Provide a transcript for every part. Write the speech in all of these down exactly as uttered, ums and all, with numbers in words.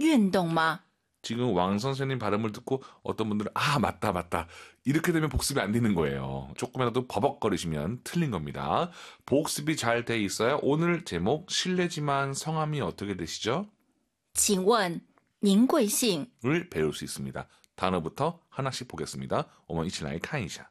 运动吗? 지금 왕 선생님 발음을 듣고 어떤 분들은 아 맞다 맞다 이렇게 되면 복습이 안 되는 거예요. 조금이라도 버벅거리시면 틀린 겁니다. 복습이 잘 돼 있어요. 오늘 제목 실례지만 성함이 어떻게 되시죠? 请问您贵姓? 을 배울 수 있습니다. 단어부터 하나씩 보겠습니다. 我们一起来看一下.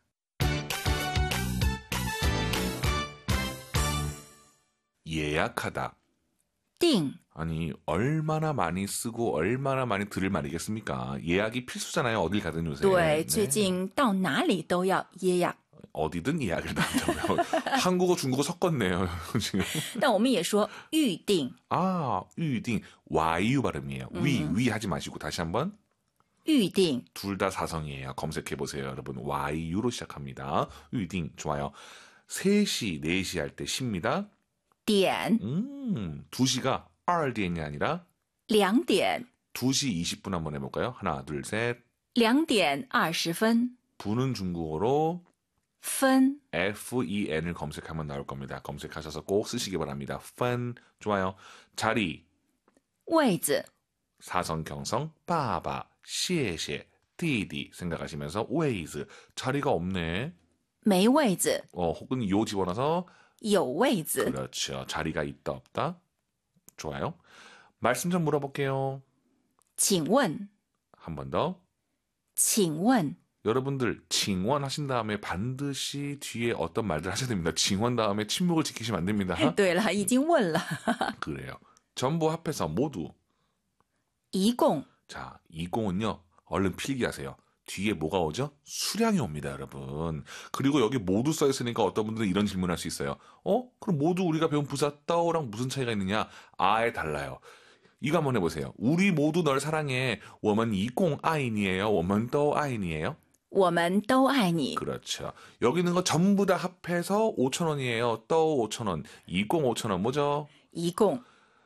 예약하다. 订 아니 얼마나 많이 쓰고 얼마나 많이 들을 말이겠습니까? 예약이 필수잖아요. 어딜 가든 요새. 对，最近到哪里都要예약。 어디든 예약을 한다고요. 한국어 중국어 섞었네요. 지금. 但我们也说预定. 아, 预定 와이유 발음이에요. 음. 위, 위 하지 마시고 다시 한번. 预定 둘 다 사성이에요. 검색해보세요. 여러분. 와이유로 시작합니다. 预定 좋아요. 세 시, 네 시 할 때 시입니다. 点 음, 두 시가二点이 아니라 两点 두 시 이십 분 한번 해볼까요? 하나, 둘, 셋. 两点二十分 분은 중국어로 分 fen 을 검색하면 나올 겁니다. 검색하셔서 꼭 쓰시기 바랍니다. fen 좋아요. 자리 位子 사성 경성 빠바谢谢 디디 생각하시면서 位子 자리가 없네. 没位子 어, 혹은 요 집어넣어서 有位子 그렇죠. 자리가 있다 없다. 좋아요. 말씀 좀 물어볼게요. 请问 한 번 더. 请问 여러분들 칭원 하신 다음에 반드시 뒤에 어떤 말들 하셔야 됩니다. 칭원 다음에 침묵을 지키시면 안 됩니다. 对了，已经问了 그래요. 전부 합해서 모두. 一共 자, 이공은요. 얼른 필기하세요. 뒤에 뭐가 오죠? 수량이 옵니다, 여러분. 그리고 여기 모두 써 있으니까 어떤 분들은 이런 질문을 할 수 있어요. 어? 그럼 모두 우리가 배운 부사 떠랑 무슨 차이가 있느냐? 아예 달라요. 이거 한번 해보세요. 우리 모두 널 사랑해. 我们一共爱你예요? 我们都爱你예요? 我们都爱你 그렇죠. 여기 있는 거 전부 다 합해서 오천 원이에요. 떠 오천 원. 이공 오천 원 뭐죠? 一共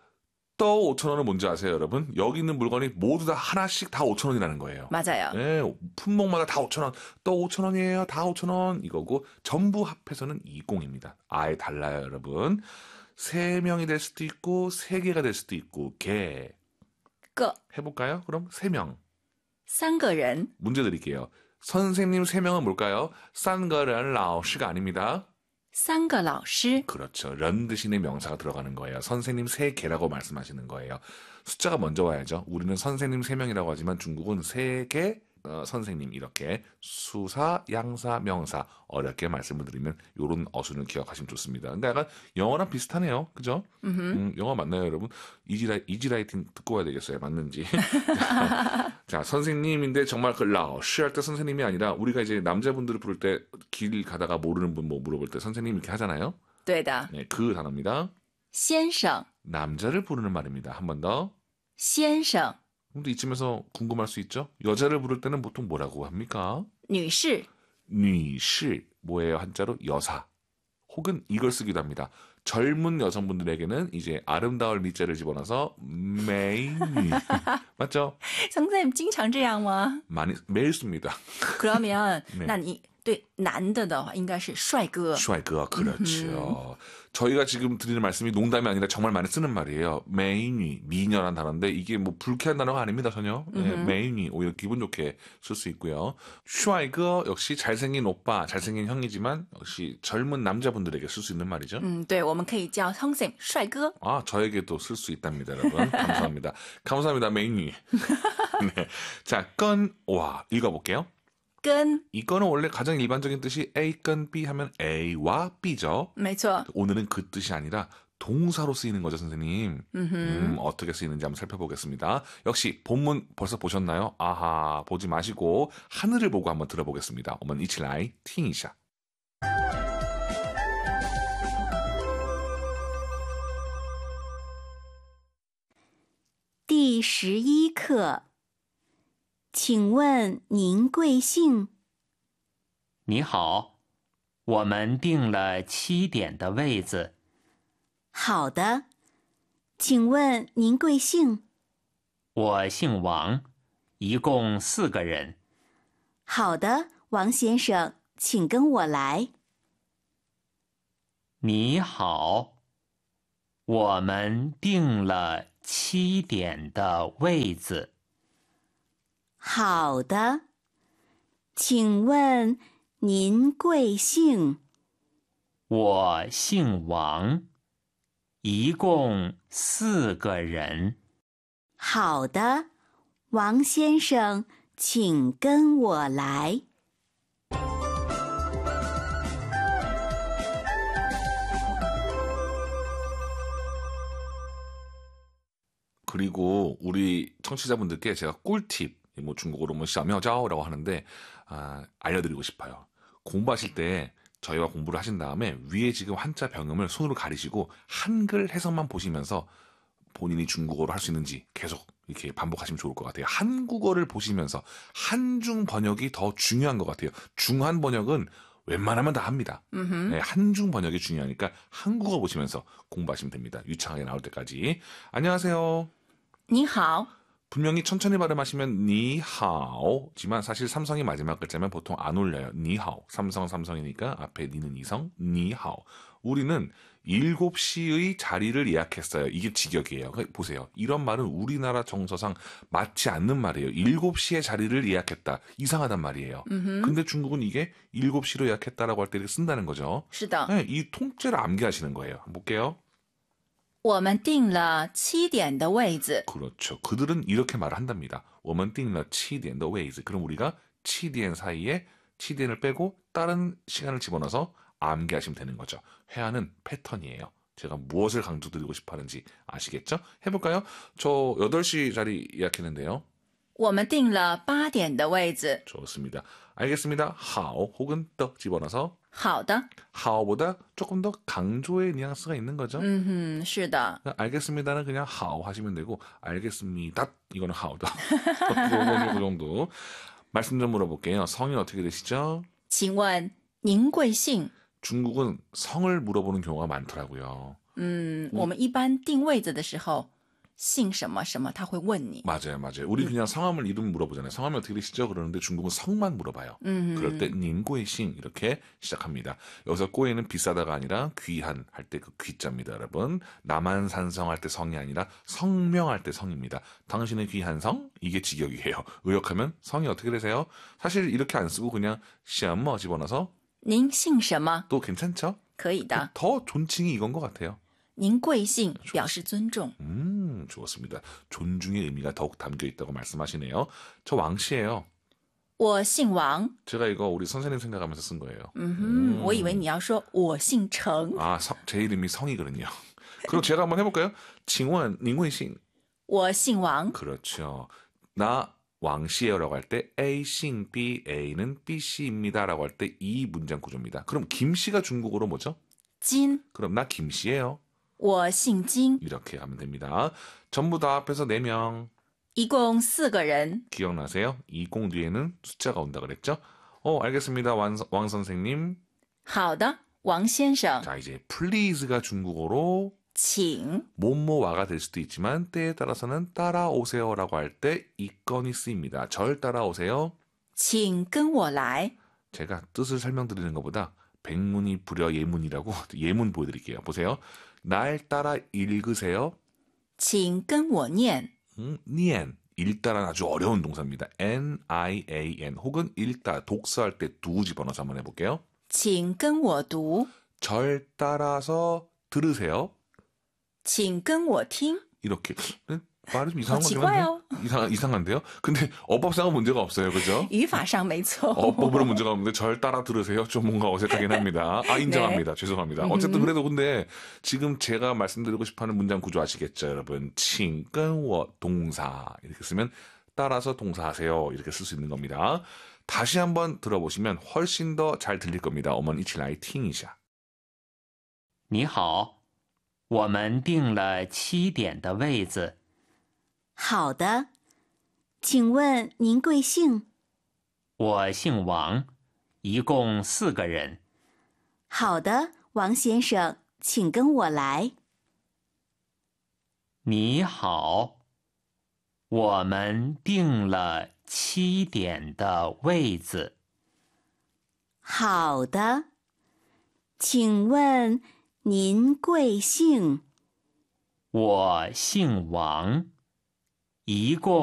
떠 오천 원은 뭔지 아세요, 여러분? 여기 있는 물건이 모두 다 하나씩 다 오천 원이라는 거예요. 맞아요. 네, 품목마다 다 오천 원. 떠 오천 원이에요. 다 오천 원. 이거고 전부 합해서는 이공입니다. 아예 달라요, 여러분. 세 명이 될 수도 있고 세 개가 될 수도 있고 개. 个 해볼까요? 그럼 세 명. 三个人 문제 드릴게요. 선생님 세 명은 뭘까요? 싼거는 라오시가 아닙니다. 三个老师 그렇죠. 런 대신에 명사가 들어가는 거예요. 선생님 세 개라고 말씀하시는 거예요. 숫자가 먼저 와야죠. 우리는 선생님 세 명이라고 하지만 중국은 세 개, 어, 선생님 이렇게 수사, 양사, 명사 어렵게 말씀을 드리면 이런 어순을 기억하시면 좋습니다. 근데 약간 영어랑 비슷하네요. 그죠? 음, 영어 맞나요, 여러분? 이지라이, 이지라이팅 듣고 와야 되겠어요. 맞는지. 자, 선생님인데 정말 그 라오시 할 때 선생님이 아니라 우리가 이제 남자분들을 부를 때 길 가다가 모르는 분 뭐 물어볼 때 선생님 이렇게 하잖아요. 对的 네, 그 단어입니다. 先生 남자를 부르는 말입니다. 한 번 더. 先生 근데 이쯤에서 궁금할 수 있죠? 여자를 부를 때는 보통 뭐라고 합니까? 女士女士 뭐예요? 한자로 여사. 혹은 이걸 쓰기도 합니다. 젊은 여성분들에게는 이제 아름다울 미자를 집어넣어서 메이니 맞죠? 선생님 经常这样吗? 많이 매일 씁니다. 그러면 네. 那你对男的的话应该是帅哥 슈아이크가 그렇죠. 저희가 지금 드리는 말씀이 농담이 아니라 정말 많이 쓰는 말이에요. 메이니, 미녀란 단어인데 이게 뭐 불쾌한 단어가 아닙니다, 전혀. 네, 메이니, 오히려 기분 좋게 쓸 수 있고요. 슈아이크 역시 잘생긴 오빠, 잘생긴 형이지만 역시 젊은 남자분들에게 쓸 수 있는 말이죠. 嗯，对，我们可以叫 선생님 帅哥 아, 저에게도 쓸 수 있답니다, 여러분. 감사합니다. 감사합니다, 메이니. 네. 자, 건, 와, 읽어볼게요. 跟 이거는 원래 가장 일반적인 뜻이 A 건 B 하면 A와 B죠. 没错 오늘은 그 뜻이 아니라 동사로 쓰이는 거죠, 선생님. 음, 어떻게 쓰이는지 한번 살펴보겠습니다. 역시 본문 벌써 보셨나요? 아하, 보지 마시고 하늘을 보고 한번 들어보겠습니다. 我们一起来听一下. 第十一课，请问您贵姓？ 你好，我们订了七点的位子。 好的，请问您贵姓？ 我姓王，一共四个人。 好的，王先生，请跟我来。 你好，我们订了七点的位子。 好的，请问您贵姓？ 我姓王，一共四个人。 好的，王先生，请跟我来。 그리고 우리 청취자분들께 제가 꿀팁, 뭐 중국어로 뭐 샤미어자오라고 하는데 아, 알려드리고 싶어요. 공부하실 때 저희와 공부를 하신 다음에 위에 지금 한자 병음을 손으로 가리시고 한글 해석만 보시면서 본인이 중국어로 할 수 있는지 계속 이렇게 반복하시면 좋을 것 같아요. 한국어를 보시면서 한중 번역이 더 중요한 것 같아요. 중한 번역은 웬만하면 다 합니다. 음흠. 네, 한중 번역이 중요하니까 한국어 보시면서 공부하시면 됩니다. 유창하게 나올 때까지. 안녕하세요. 你好， 분명히 천천히 발음하시면 니하오지만 사실 삼성이 마지막 글자면 보통 안 올려요. 니하오. 삼성 삼성이니까 앞에 니는 이성. 니하오. 우리는 일곱 시의 자리를 예약했어요. 이게 직역이에요. 보세요. 이런 말은 우리나라 정서상 맞지 않는 말이에요. 일곱 시에 자리를 예약했다. 이상하단 말이에요. 음흠. 근데 중국은 이게 일곱 시로 예약했다라고 할 때 이렇게 쓴다는 거죠. 是的， 네, 이 통째를 암기하시는 거예요. 한번 볼게요. 我们订了七点的位子。 그렇죠. 그들은 이렇게 말을 한답니다. 我们订了七点的位子. 그럼 우리가七点 사이에七点을 빼고 다른 시간을 집어넣어서 암기하시면 되는 거죠. 회화는 패턴이에요. 제가 무엇을 강조드리고 싶어 하는지 아시겠죠? 해볼까요? 저 여덟 시 자리 예약했는데요. 我们订了八点的位子。 좋습니다. 알겠습니다. 하오 혹은 떡 집어넣어서 好的， 하오보다 조금 더 강조의 뉘앙스가 있는 거죠. 嗯哼，是的， 알겠습니다는 그냥 하오 하시면 되고 알겠습니다. 이거는 하오다. 그 정도. 말씀 좀 물어볼게요. 성이 어떻게 되시죠? 请问您贵姓？ 중국은 성을 물어보는 경우가 많더라고요. 嗯，我们一般订位子的时候，姓什么什么，他会问你。 맞아요, 맞아요. 우리 그냥 성함을 이름 물어보잖아요. 성함이 어떻게 되시죠? 그러는데 중국은 성만 물어봐요. 음. 그럴 때 닌꼬이싱 이렇게 시작합니다. 여기서 꼬이는 비싸다가 아니라 귀한 할 때 그 귀자입니다, 여러분. 남한산성 할 때 성이 아니라 성명할 때 성입니다. 당신의 귀한 성? 이게 직역이에요. 의역하면 성이 어떻게 되세요? 사실 이렇게 안 쓰고 그냥 시엄머 집어넣어서 您姓什么？ 또 괜찮죠? 可以的。 더 존칭이 이건 것 같아요. 您贵姓表示尊重。 음, 좋았습니다. 존중의 의미가 더욱 담겨 있다고 말씀하시네요. 저 왕씨예요. 我姓王。 제가 이거 우리 선생님 생각하면서 쓴 거예요. 嗯哼，我以为你要说我姓程。 아, 성, 제 이름이 성이거든요. 그럼 제가 한번 해볼까요? 칭원, 닝원싱. 我姓王。 그렇죠. 나 왕씨예요라고 할 때 A姓B, A는 B씨입니다라고 할 때 이 문장 구조입니다. 그럼 김씨가 중국어로 뭐죠? 金， 그럼 나 김씨예요. 我姓金。 이렇게 하면 됩니다. 전부 다 합해서 네 명. 一共四个人。 기억나세요? 이공 뒤에는 숫자가 온다 그랬죠? 어, 알겠습니다. 왕, 왕 선생님. 好的，王先生， 자, 이제 please가 중국어로 请 뭐뭐와가 될 수도 있지만 때에 따라서는 따라오세요라고 할 때 이건이 쓰입니다. 절 따라오세요. 请跟我来。 제가 뜻을 설명드리는 것보다 백문이 불여 예문이라고 예문 보여드릴게요. 보세요. 날 따라 읽으세요. 请跟我念。 음, 니엔. 읽다란 아주 어려운 동사입니다. 엔 아이 에이 엔 혹은 읽다, 독서할 때 두 집어넣어서 한번 해볼게요. 请跟我读。 절 따라서 들으세요. 请跟我听。 이렇게 네? 말이 좀 이상한 것 같긴 奇怪哦。 한데 이상, 이상한데요? 근데 어법상은 문제가 없어요. 그죠? 语法上没错。 어법으로 문제가 없는데 절 따라 들으세요. 좀 뭔가 어색하긴 합니다. 아 인정합니다. 죄송합니다. 어쨌든 그래도 근데 지금 제가 말씀드리고 싶어하는 문장 구조 아시겠죠, 여러분? 请跟我 동사 이렇게 쓰면 따라서 동사하세요. 이렇게 쓸 수 있는 겁니다. 다시 한번 들어보시면 훨씬 더 잘 들릴 겁니다. 어머니一起来听一下. 你好，我们订了七点的位子。 好的，请问您贵姓？ 我姓王，一共四个人。 好的，王先生，请跟我来。 你好，我们订了七点的位子。 好的，请问您贵姓？ 我姓王，一共